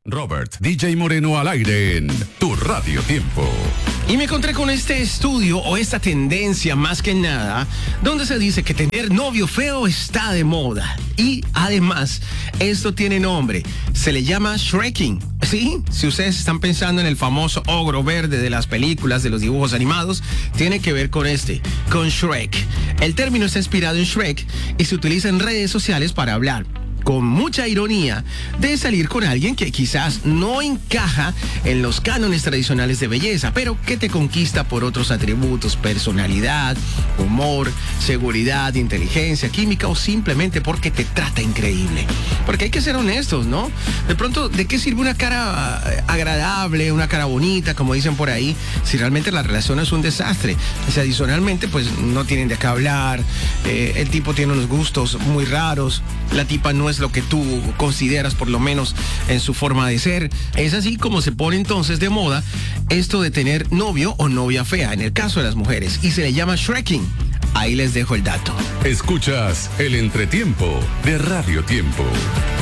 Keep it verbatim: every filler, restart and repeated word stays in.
Robert D J Moreno al aire en Tu Radio Tiempo. Y me encontré con este estudio o esta tendencia más que nada, donde se dice que tener novio feo está de moda. Y además, esto tiene nombre, se le llama shreking. Sí, si ustedes están pensando en el famoso ogro verde de las películas, de los dibujos animados, tiene que ver con este, con Shrek. El término está inspirado en Shrek y se utiliza en redes sociales para hablar con mucha ironía de salir con alguien que quizás no encaja en los cánones tradicionales de belleza, pero que te conquista por otros atributos, personalidad, humor, seguridad, inteligencia, química o simplemente porque te trata increíble. Porque hay que ser honestos, ¿no? De pronto, ¿de qué sirve una cara agradable, una cara bonita, como dicen por ahí, si realmente la relación es un desastre? O sea, adicionalmente, pues no tienen de qué hablar, eh, el tipo tiene unos gustos muy raros, la tipa no es lo que tú consideras, por lo menos en su forma de ser. Es así como se pone entonces de moda esto de tener novio o novia fea, en el caso de las mujeres, y se le llama shreking. Ahí les dejo el dato. Escuchas el entretiempo de Radio Tiempo.